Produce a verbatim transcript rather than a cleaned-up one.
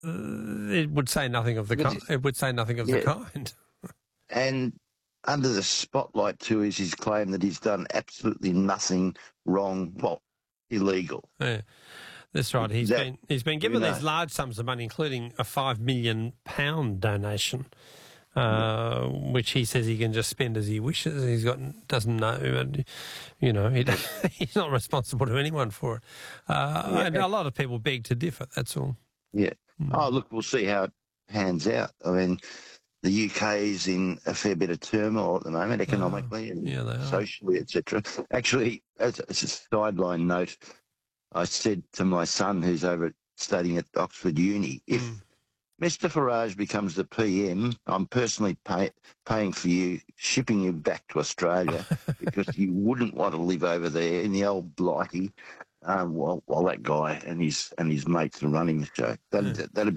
Uh, it would say nothing of the But kind. It would say nothing of yeah. the kind. And under the spotlight too is his claim that he's done absolutely nothing wrong, well, illegal. Yeah, that's right. He's That- been he's been given you know. these large sums of money, including a five million pound donation, uh, which he says he can just spend as he wishes. He's got doesn't know, and you know he, he's not responsible to anyone for it. Uh, Yeah. And a lot of people beg to differ. That's all. Yeah. Mm. Oh, look, we'll see how it pans out. I mean, the U K is in a fair bit of turmoil at the moment, economically and Yeah, they are. socially, et cetera. Actually, as, as a sideline note, I said to my son, who's over studying at Oxford Uni, if Mm. Mister Farage becomes the P M, I'm personally pay, paying for you, shipping you back to Australia because you wouldn't want to live over there in the old blighty um, while, while that guy and his and his mates are running the show. That, Yeah. that'd